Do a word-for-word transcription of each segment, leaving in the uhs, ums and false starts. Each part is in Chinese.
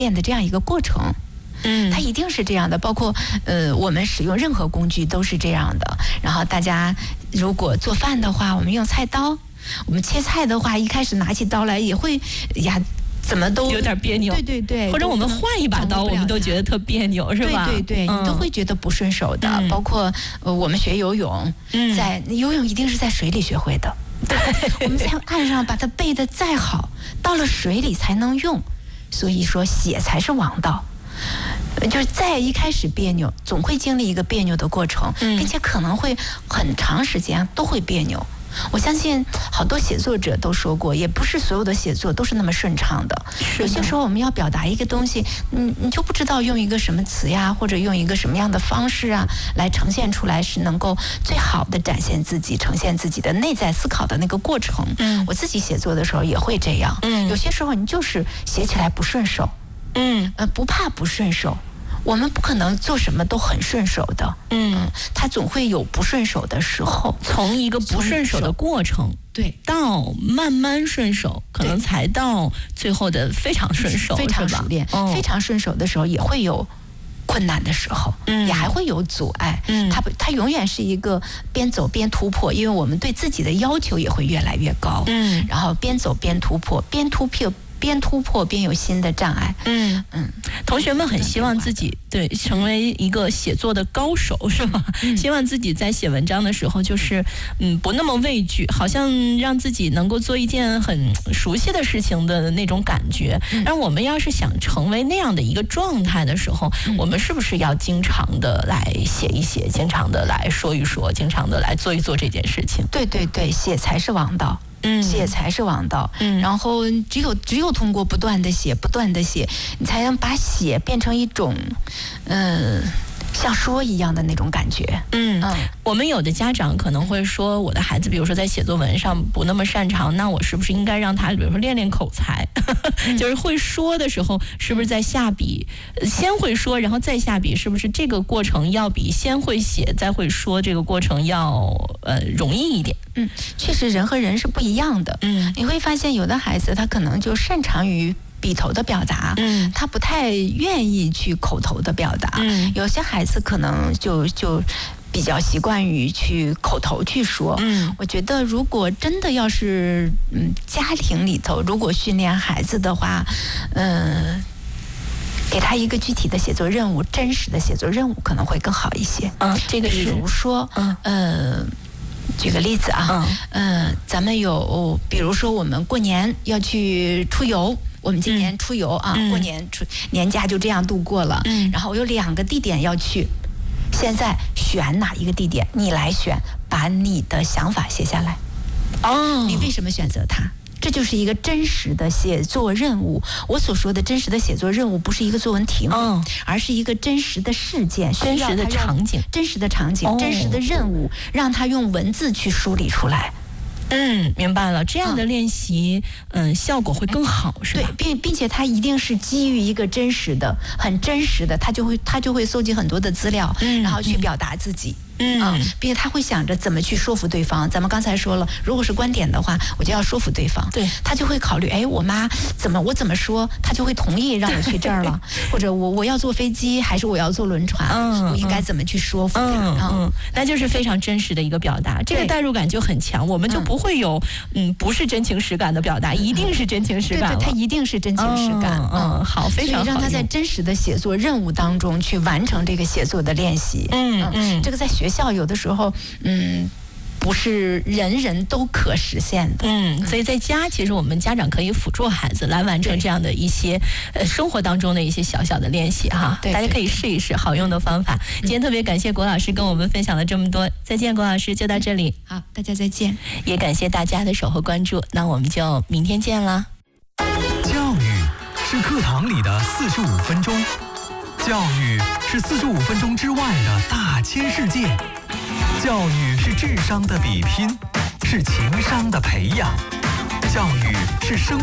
练的这样一个过程。嗯，它一定是这样的，包括呃，我们使用任何工具都是这样的。然后大家如果做饭的话，我们用菜刀；我们切菜的话，一开始拿起刀来也会呀，怎么都有点别扭。 对对对， 或者我们换一把刀，我们都觉得特别扭，是吧？ 对对对，嗯、你都会觉得不顺手的。嗯、包括呃，我们学游泳，嗯、在游泳一定是在水里学会的。对，我们在岸上把它背得再好，到了水里才能用。所以说，写才是王道。就是在一开始别扭，总会经历一个别扭的过程，并且可能会很长时间都会别扭。我相信好多写作者都说过，也不是所有的写作都是那么顺畅的。有些时候我们要表达一个东西，你你就不知道用一个什么词呀，或者用一个什么样的方式啊，来呈现出来，是能够最好的展现自己，呈现自己的内在思考的那个过程。嗯，我自己写作的时候也会这样。嗯，有些时候你就是写起来不顺手。嗯，呃，不怕不顺手。我们不可能做什么都很顺手的，嗯，他总会有不顺手的时候。 从一个不顺手的过程， 对， 到慢慢顺手，可能才到最后的非常顺手， 非常熟练、哦，非常顺手的时候也会有困难的时候，嗯，也还会有阻碍，嗯，它它永远是一个边走边突破，因为我们对自己的要求也会越来越高，嗯，然后边走边突破，边突破。边突破边有新的障碍。嗯嗯，同学们很希望自己对成为一个写作的高手，是吧？嗯、希望自己在写文章的时候，就是嗯不那么畏惧，好像让自己能够做一件很熟悉的事情的那种感觉。嗯、而我们要是想成为那样的一个状态的时候，嗯、我们是不是要经常的来写一写，经常的来说一说，经常的来做一做这件事情？ 对对对，写才是王道。嗯，写才是王道。嗯，然后只有只有通过不断的写，不断的写，你才能把写变成一种，嗯、呃，像说一样的那种感觉。 嗯嗯，我们有的家长可能会说，我的孩子，比如说在写作文上不那么擅长，那我是不是应该让他，比如说练练口才？嗯、就是会说的时候，是不是在下笔？先会说，然后再下笔，是不是这个过程要比先会写再会说这个过程要呃容易一点？ 嗯，确实人和人是不一样的。嗯，你会发现有的孩子他可能就擅长于笔头的表达，嗯，他不太愿意去口头的表达。嗯，有些孩子可能就就比较习惯于去口头去说。嗯，我觉得如果真的要是嗯家庭里头如果训练孩子的话，嗯、呃。给他一个具体的写作任务，真实的写作任务可能会更好一些。嗯，这个比如说，嗯呃。举个例子啊，嗯、呃，咱们有，比如说我们过年要去出游，我们今年出游啊，嗯、过年出年假就这样度过了，嗯，然后我有两个地点要去，现在选哪一个地点？你来选，把你的想法写下来。哦，你为什么选择它？这就是一个真实的写作任务。我所说的真实的写作任务，不是一个作文题目，哦、而是一个真实的事件、 真实的场景、 真实的场景、哦、真实的任务，让他用文字去梳理出来。 嗯，明白了。这样的练习，嗯，嗯效果会更好，是吧？ 对，并并且它一定是基于一个真实的、很真实的，他就会他就会搜集很多的资料，嗯、然后去表达自己。嗯，嗯并且他会想着怎么去说服对方。咱们刚才说了，如果是观点的话，我就要说服对方。对，他就会考虑，哎，我妈怎么我怎么说，他就会同意让我去这儿了，或者我我要坐飞机还是我要坐轮船，嗯、我应该怎么去说服他？嗯 嗯, 嗯， 那就是非常真实的一个表达，这个代入感就很强，我们就不会有嗯不是真情实感的表达，一定是真情实感了。 对对，他一定是真情实感。 嗯，嗯好，非常好， 所以让他在真实的写作任务当中去完成这个写作的练习。嗯嗯，这个在学校有的时候，嗯，不是人人都可实现的。 嗯，所以在家，其实我们家长可以辅助孩子来完成这样的一些呃生活当中的一些小小的练习哈。对，大家可以试一试好用的方法。今天特别感谢郭老师跟我们分享了这么多，再见，郭老师，就到这里。 好，大家再见。 也感谢大家的守候关注，那我们就明天见啦。 教育是课堂里的四十五分钟，教育是四十五分钟之外的大千世界。教育是智商的比拼，是情商的培养，教育是生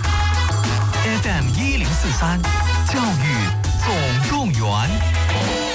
活。F M 一零四三，教育总动员。